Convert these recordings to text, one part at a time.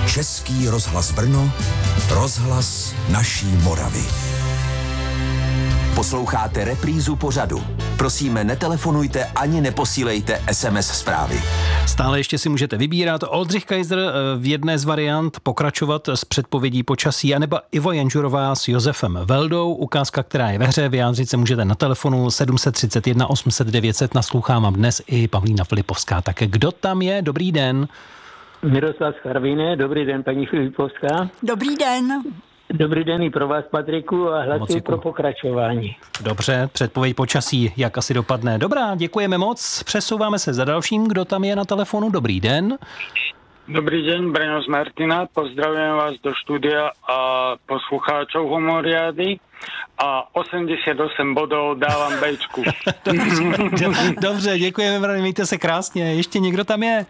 Český rozhlas Brno, rozhlas naší Moravy. Posloucháte reprízu pořadu. Prosíme, netelefonujte ani neposílejte SMS zprávy. Stále ještě si můžete vybírat Oldřich Kaiser v jedné z variant, pokračovat s předpovědí počasí, anebo Ivo Janžurová s Josefem Veldou. Ukázka, která je ve hře, vyjádřit se můžete na telefonu 731 800 900. Naslouchá vám dnes i Pavlína Filipovská. Tak kdo tam je? Dobrý den. Miroslav z Karviné, dobrý den, paní Filipovská. Dobrý den. Dobrý den i pro vás, Patriku, a hlasuji pro pokračování. Dobře, předpověď počasí, jak asi dopadne. Dobrá, děkujeme moc. Přesouváme se za dalším, kdo tam je na telefonu. Dobrý den. Dobrý den, Breno z Martina. Pozdravím vás do studia a poslucháčov Homoriady. A 88 bodů dávám Bčku. Dobře, děkujeme, Brano, mějte se krásně. Ještě někdo tam je?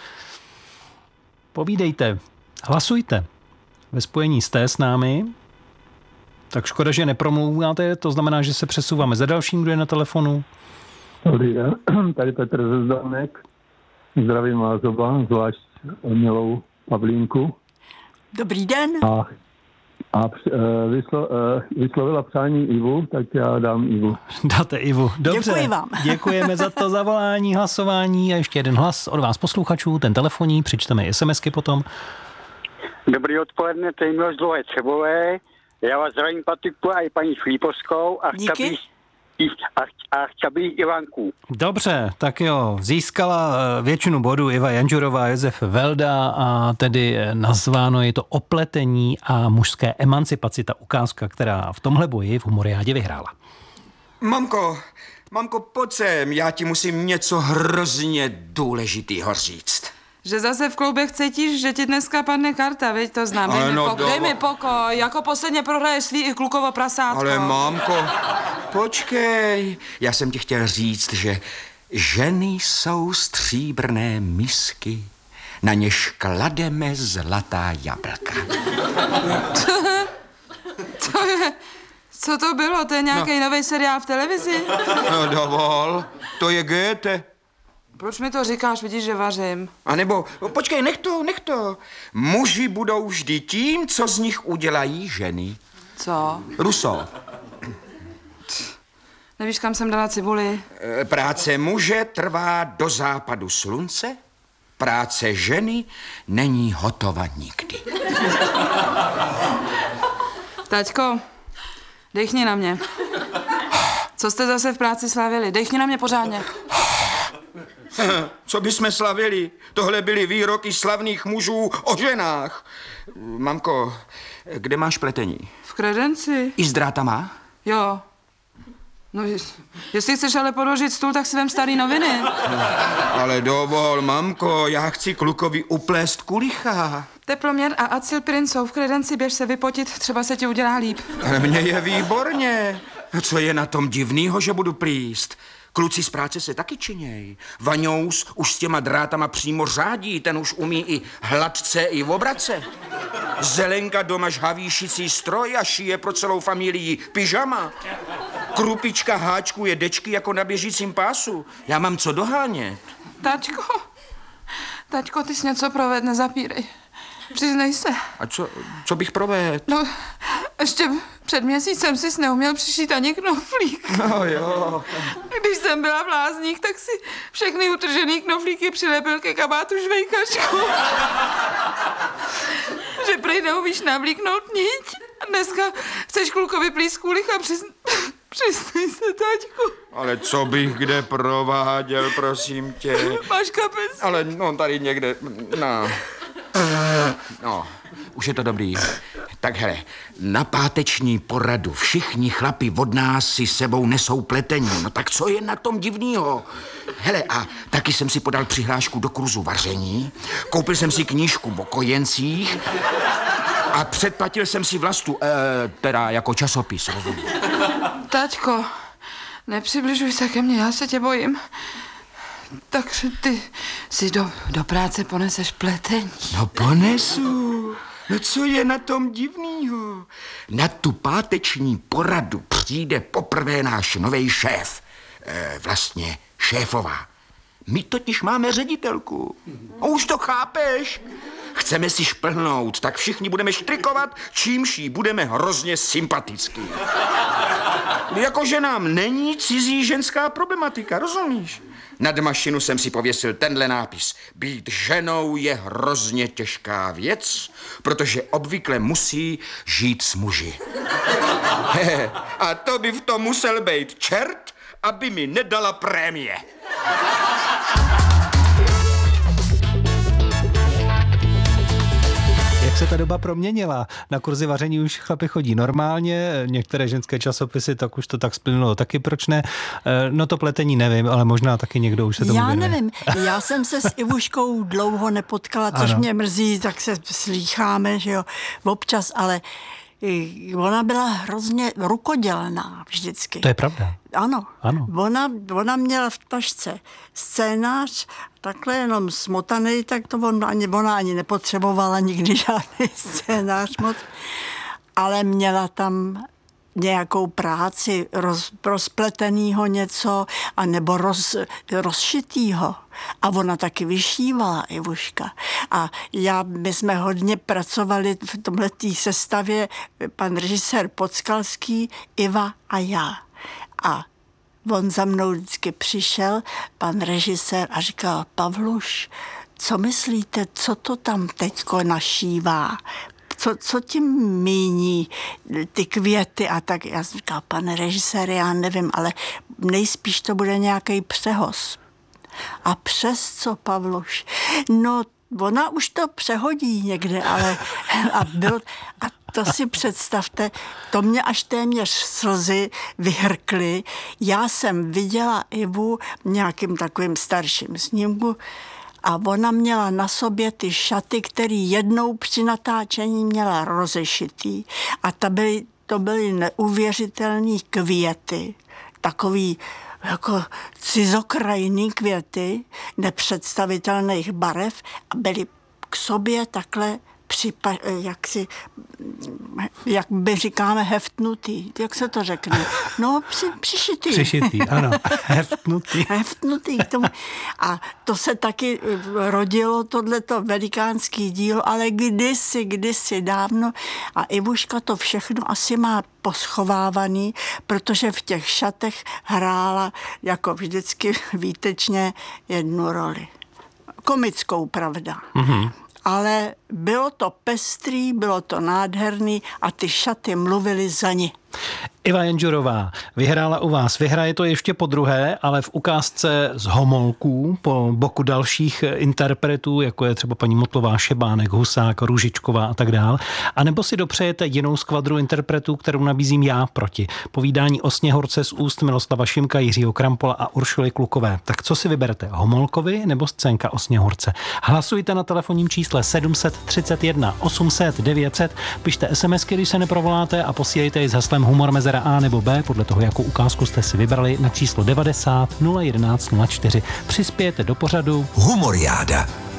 Povídejte, hlasujte. Ve spojení jste s námi. Tak škoda, že nepromlouváte, to znamená, že se přesouváme za dalším, kdo je na telefonu. Dobrý den, tady Petr ze Zdánek. Zdravím vás oba, zvlášť milou Pavlínku. Dobrý den. A vyslovila přání Ivu, tak já dám Ivu. Dáte Ivu. Dobře. Děkuji vám. Děkujeme za to zavolání, hlasování a ještě jeden hlas od vás posluchačů, ten telefonní, přičteme i SMSky potom. Dobrý odpoledne, to je Miloš Dlouhé Třebové. Já vás zdravím, Patriku, a i paní Filipovskou a chtěl bych Ivanku. Dobře, tak jo, získala většinu bodů Iva Janžurová, Josef Velda a tedy nazváno je to Opletení a mužské emancipaci, ta ukázka, která v tomhle boji v Humoriádě vyhrála. Mamko, pojď sem, já ti musím něco hrozně důležitýho říct. Že zase v kloubech cítíš, že ti dneska padne karta, veď to znám. Dej mi pokoj, jako posledně prohraješ svý i klukovo prasátko. Ale mamko, počkej, já jsem ti chtěl říct, že ženy jsou stříbrné misky, na něž klademe zlatá jablka. To je... Co to bylo? To je nějaký nový seriál v televizi? No dovol, to je Goethe. Proč mi to říkáš, vidíš, že vařím? A nebo, počkej, nech to. Muži budou vždy tím, co z nich udělají ženy. Co? Rousseau. Nevíš, kam jsem dala cibuli? Práce muže trvá do západu slunce, práce ženy není hotova nikdy. Taťko, dechni na mě. Co jste zase v práci slavili? Dechni na mě pořádně. Co bychom slavili? Tohle byly výroky slavných mužů o ženách. Mamko, kde máš pletení? V kredenci. I s drátama? Jo. No, jestli chceš ale podložit stůl, tak si vem starý noviny. Ale dovol, mamko, já chci klukovi uplést kulicha. Teploměr a acylpirin jsou v kredenci, běž se vypotit, třeba se ti udělá líp. Ale mně je výborně. Co je na tom divnýho, že budu plíst? Kluci z práce se taky činěj. Vaňous už s těma drátama přímo řádí, ten už umí i hladce, i v obrace. Zelenka doma žhaví šicí stroj a šije pro celou familii pyžama. Krupička háčkuje dečky jako na běžícím pásu. Já mám co dohánět. Taťko, ty jsi něco proved, nezapírej. Přiznej se. A co bych provedl? No, ještě před měsícem jsi neuměl přišít ani knoflík. No jo. Když jsem byla v Lázních, tak si všechny utržený knoflíky přilepil ke kabátu žvejkačku. Že prej neumíš navlíknout niť. A dneska chceš klukovi plíst kulich a přiznej se, taťku. Ale co bych kde prováděl, prosím tě. Máš kapes? Ale no tady někde, No, už je to dobrý. Tak hele, na páteční poradu všichni chlapi od nás si sebou nesou pletení. No tak co je na tom divnýho? Hele, a taky jsem si podal přihlášku do kurzu vaření, koupil jsem si knížku o kojencích a předplatil jsem si Vlastu, teda jako časopis, rozumím. Taťko, nepřibližuj se ke mně, já se tě bojím. Takže ty si do práce poneseš pletení. No ponesu. No co je na tom divnýho? Na tu páteční poradu přijde poprvé náš novej šéf. Vlastně šéfová. My totiž máme ředitelku. A už to chápeš? Chceme si šplhnout, tak všichni budeme štrikovat, čímž jí budeme hrozně sympatický. Jakože nám není cizí ženská problematika, rozumíš? Nad mašinu jsem si pověsil tenhle nápis. Být ženou je hrozně těžká věc, protože obvykle musí žít s muži. A to by v tom musel být čert, aby mi nedala prémie. Jak se ta doba proměnila? Na kurzy vaření už chlapi chodí normálně, některé ženské časopisy, tak už to tak splynulo, taky proč ne? No to pletení nevím, ale možná taky někdo už se tomu věnuje. Já nevím, já jsem se s Ivuškou dlouho nepotkala, což mě mrzí, tak se slýcháme, že jo, občas, ale ona byla hrozně rukodělná vždycky. To je pravda. Ano. Ona měla v tašce scénář, takhle jenom smotaný, tak to ona ani nepotřebovala nikdy žádný scénář moc, ale měla tam nějakou práci, rozpletenýho něco, anebo rozšitýho. A ona taky vyšívala, Ivuška. A my jsme hodně pracovali v tomhletý sestavě, pan režisér Podskalský, Iva a já. A on za mnou vždycky přišel, pan režisér, a říkal: Pavluš, co myslíte, co to tam teďko našívá? Co tím míní ty květy a tak? Já jsem říkal: pane režisér, já nevím, ale nejspíš to bude nějaký přehoz. A přes co, Pavluš? No, ona už to přehodí někde, ale a to si představte, to mě až téměř slzy vyhrkly. Já jsem viděla Ivu v nějakým takovým starším snímku a ona měla na sobě ty šaty, které jednou při natáčení měla rozešitý a to byly neuvěřitelné květy, takový jako cizokrajný květy nepředstavitelných barev a byly k sobě takhle jak by říkáme, heftnutý. Jak se to řekne? No, přišitý. Přišitý, ano. Heftnutý. Heftnutý. A to se taky rodilo, tohleto velikánský dílo, ale kdysi dávno. A Ivuška to všechno asi má poschovávaný, protože v těch šatech hrála jako vždycky výtečně jednu roli. Komickou, pravda. Mm-hmm. Ale bylo to pestrý, bylo to nádherný a ty šaty mluvily za ní. Iva Janžurová vyhrála u vás. Vyhraje to ještě podruhé, ale v ukázce z Homolků po boku dalších interpretů, jako je třeba paní Motlová, Šebánek, Husák, Růžičková a tak dál. A nebo si dopřejete jinou skvadru interpretů, kterou nabízím já proti. Povídání o Sněhorce z úst Miloslava Šimka, Jiřího Krampola a Uršuly Klukové. Tak co si vyberete? Homolkovi nebo scénka o Sněhorce? Hlasujte na telefonním čísle 731 800 900, pište SMSky, když se neprovoláte, a posílejte ji s heslem Humor mezera A nebo B, podle toho, jakou ukázku jste si vybrali, na číslo 90 011 04. Přispějete do pořadu Humoriáda.